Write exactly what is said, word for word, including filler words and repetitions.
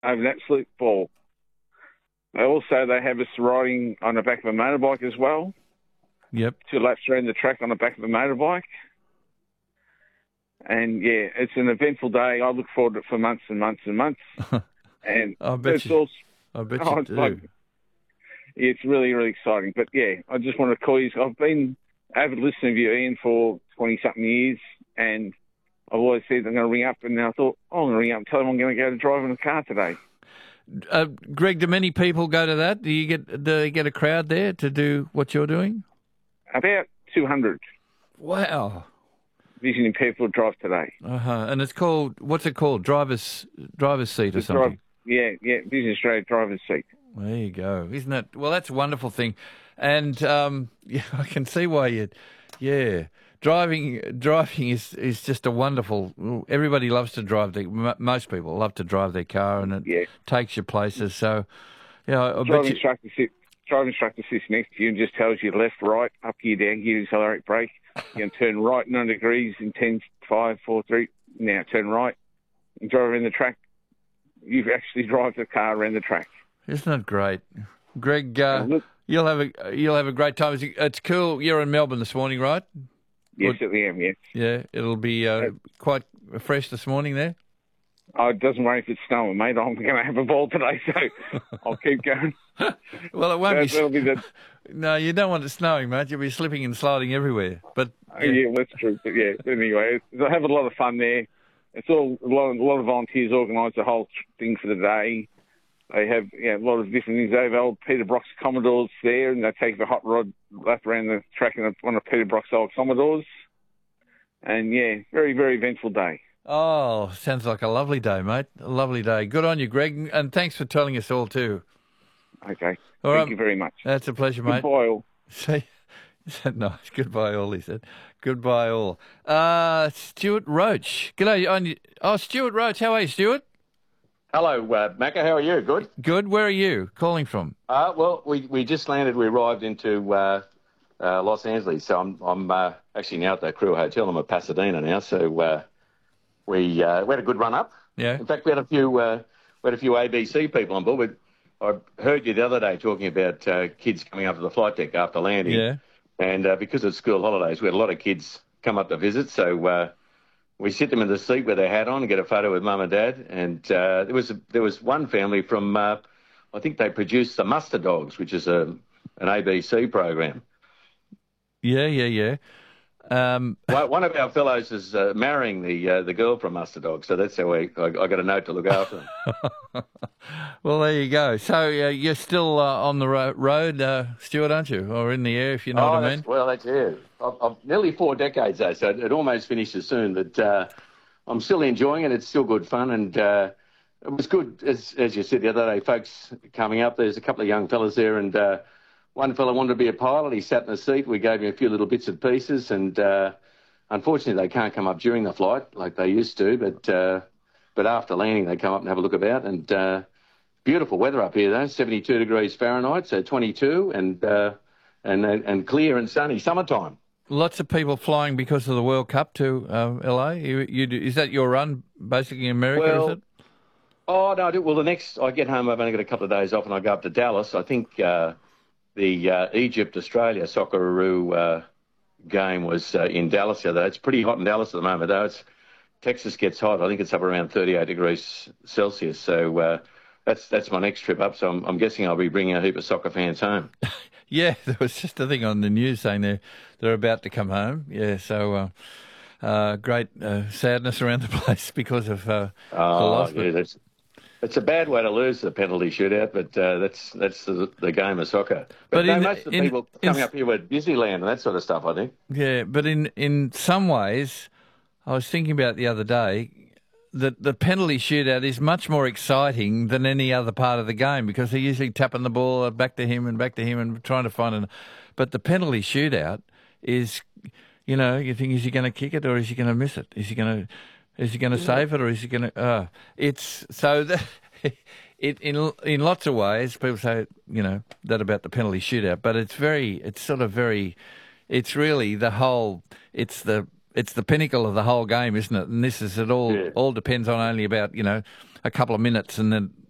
Over an absolute ball. They also, they have us riding on the back of a motorbike as well. Yep. Two laps around the track on the back of a motorbike. And, yeah, it's an eventful day. I look forward to it for months and months and months. And I bet it's you, also, I bet oh, you it's do. like, it's really, really exciting. But, yeah, I just want to call you. I've been an avid listener of you, Ian, for twenty-something years, and I've always said I'm going to ring up, and I thought, oh, I'm going to ring up and tell them I'm going to go to drive in a car today. Uh, Greg, do many people go to that? Do you get do they get a crowd there to do what you're doing? About two hundred Wow. vision people drive today. Uh-huh. And it's called, what's it called? Driver's driver's seat or The something? drive, yeah, yeah, Vision Australia driver's seat. There you go. Isn't that, well, that's a wonderful thing. And um, yeah, I can see why you, yeah. Driving driving is, is just a wonderful, everybody loves to drive, their, most people love to drive their car, and it Yeah. takes you places. So, yeah, I bet Driving you, instructor sit, driving instructor sits next to you and just tells you left, right, up gear, down gear, accelerate, brake. You can turn right ninety degrees in ten, five, four, three. Now turn right and drive around the track. You've actually drive the car around the track. isn't that great? Greg, uh, And look, you'll have a you'll have a great time. It's, it's cool. You're in Melbourne this morning, right? yes, I am, yes. Yeah, it'll be uh, quite fresh this morning there. Oh, it doesn't worry if it's snowing, mate. I'm going to have a ball today, so I'll keep going. Well, it won't That, be. that'll be the, No, you don't want it snowing, mate. You'll be slipping and sliding everywhere. But oh, yeah, that's true. But yeah, anyway, I have a lot of fun there. It's all a lot, a lot of volunteers organise the whole thing for the day. They have yeah, a lot of different things. They have old Peter Brock's Commodores there, and they take the hot rod lap around the track in one of Peter Brock's old Commodores. And yeah, very, very eventful day. oh, sounds like a lovely day, mate. A lovely day. Good on you, Greg, and thanks for telling us all too. Okay. All Thank right. you very much. That's a pleasure, mate. Goodbye, all. See, nice. Goodbye, all. He said. Goodbye, all. Uh, Stuart Roach. G'day. Oh, Stuart Roach. How are you, Stuart? Hello, uh, Macca. How are you? Good? Good. Where are you calling from? Uh, well, we, we just landed. We arrived into uh, uh, Los Angeles. So I'm I'm uh, actually now at the Crew Hotel. I'm at Pasadena now. So uh, we uh, we had a good run up. Yeah. In fact, we had a few uh, we had a few A B C people on board. We, I heard you the other day talking about uh, kids coming up to the flight deck after landing. Yeah. And uh, because of school holidays, we had a lot of kids come up to visit. So uh, we sit them in the seat with their hat on and get a photo with mum and dad. And uh, there was a, there was one family from, uh, I think they produced the Muster Dogs, which is a an A B C program. Yeah, yeah, yeah. Um, One one of our fellows is uh, marrying the uh, the girl from Muster Dogs, so that's how we, I, I got a note to look after them. well, there you go. So uh, you're still uh, on the ro- road, uh, Stuart, aren't you? Or in the air, if you know oh, what I that's- mean? Well, that's yeah. I've, I've nearly four decades though, so it, it almost finishes soon. But uh, I'm still enjoying it. It's still good fun, and uh, it was good as as you said the other day. Folks coming up, there's a couple of young fellas there, and uh, one fella wanted to be a pilot. He sat in the seat. We gave him a few little bits and pieces, and uh, unfortunately they can't come up during the flight like they used to. But uh, but after landing, they come up and have a look about, and. Uh, Beautiful weather up here, though. seventy-two degrees Fahrenheit, so twenty-two, and uh, and and clear and sunny, summertime. Lots of people flying because of the World Cup to uh, L A. You, you do, is that your run, basically in America, Well, is it? Oh, no, I do. Well, the next, I get home, I've only got a couple of days off, and I go up to Dallas. I think uh, the uh, Egypt-Australia Socceroo uh, game was uh, in Dallas the other day. It's pretty hot in Dallas at the moment, though. It's Texas gets hot. I think it's up around thirty-eight degrees Celsius, so... Uh, That's that's my next trip up, so I'm, I'm guessing I'll be bringing a heap of soccer fans home. Yeah, there was just a thing on the news saying they're, they're about to come home. Yeah, so uh, uh, great uh, sadness around the place because of uh, the Oh, loss. yeah, that's, it's a bad way to lose the penalty shootout, but uh, that's that's the, the game of soccer. But, But no, in- most of the in- people in- coming up here were Disneyland and that sort of stuff, I think. Yeah, but in, in some ways, I was thinking about it the other day, that the penalty shootout is much more exciting than any other part of the game because they're usually tapping the ball back to him and back to him and trying to find an... But the penalty shootout is, you know, you think, is he going to kick it or is he going to miss it? Is he going to... Is he going to save it or is he going to... Uh, it's... So... The, It, in in lots of ways, people say, you know, that about the penalty shootout, but it's very, it's sort of very, it's really the whole, it's the it's the pinnacle of the whole game, isn't it? And this is it all Yeah. all depends on only about, you know, a couple of minutes, and then